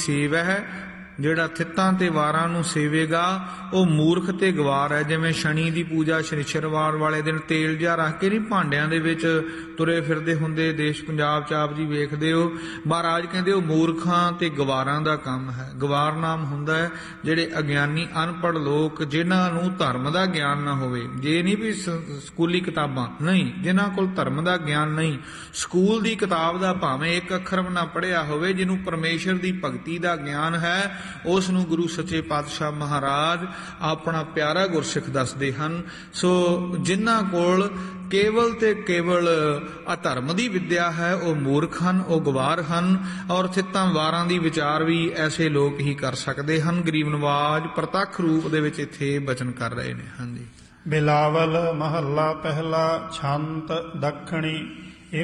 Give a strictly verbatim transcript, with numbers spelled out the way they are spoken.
Save ਹੈ, ਜਿਹੜਾ ਥਿੱਤਾਂ ਤੇ ਵਾਰਾਂ ਨੂੰ ਸੇਵੇਗਾ ਉਹ ਮੂਰਖ ਤੇ ਗਵਾਰ ਹੈ। ਜਿਵੇਂ ਸ਼ਨੀ ਦੀ ਪੂਜਾ ਸ਼ਨੀਚਰਵਾਰ ਵਾਲੇ ਦਿਨ ਤੇਲ ਜਿਹਾ ਰੱਖ ਕੇ ਨਹੀਂ ਭਾਂਡਿਆਂ ਦੇ ਵਿੱਚ ਤੁਰੇ ਫਿਰਦੇ ਹੁੰਦੇ, ਦੇਸ਼ ਪੰਜਾਬ ਚ ਆਪ ਜੀ ਵੇਖਦੇ ਹੋ। ਮਹਾਰਾਜ ਕਹਿੰਦੇ ਉਹ ਮੂਰਖਾਂ ਤੇ ਗਵਾਰਾਂ ਦਾ ਕੰਮ ਹੈ। ਗਵਾਰ ਨਾਮ ਹੁੰਦਾ ਹੈ ਜਿਹੜੇ ਅਗਿਆਨੀ ਅਨਪੜ੍ਹ ਲੋਕ, ਜਿਨ੍ਹਾਂ ਨੂੰ ਧਰਮ ਦਾ ਗਿਆਨ ਨਾ ਹੋਵੇ। ਜੇ ਨਹੀਂ ਵੀ ਸਕੂਲੀ ਕਿਤਾਬਾਂ ਨਹੀਂ, ਜਿਨ੍ਹਾਂ ਕੋਲ ਧਰਮ ਦਾ ਗਿਆਨ ਨਹੀਂ, ਸਕੂਲ ਦੀ ਕਿਤਾਬ ਦਾ ਭਾਵੇਂ ਇੱਕ ਅੱਖਰ ਵੀ ਨਾ ਪੜ੍ਹਿਆ ਹੋਵੇ, ਜਿਹਨੂੰ ਪਰਮੇਸ਼ਰ ਦੀ ਭਗਤੀ ਦਾ ਗਿਆਨ ਹੈ, ਉਸ ਨੂੰ ਗੁਰੂ ਸੱਚੇ ਪਾਤਸ਼ਾਹ ਮਹਾਰਾਜ ਆਪਣਾ ਪਿਆਰਾ ਗੁਰਸਿੱਖ ਦੱਸਦੇ ਹਨ। ਸੋ ਜਿਨ੍ਹਾਂ ਕੋਲ ਕੇਵਲ ਤੇ ਕੇਵਲ ਅਧਰਮ ਦੀ ਵਿਦਿਆ ਹੈ ਉਹ ਮੂਰਖ ਹਨ, ਉਹ ਗਵਾਰ ਹਨ। ਔਰ ਥਿੱਤਾਂ ਵਾਰਾਂ ਦੀ ਵਿਚਾਰ ਵੀ ਐਸੇ ਲੋਕ ਹੀ ਕਰ ਸਕਦੇ ਹਨ। ਗਰੀਬ ਨਵਾਜ ਪ੍ਰਤੱਖ ਰੂਪ ਦੇ ਵਿੱਚ ਇੱਥੇ ਬਚਨ ਕਰ ਰਹੇ ਨੇ। ਹਾਂਜੀ। ਬਿਲਾਵਲ ਮਹੱਲਾ ਪਹਿਲਾ। ਛੰਤ ਦੱਖਣੀ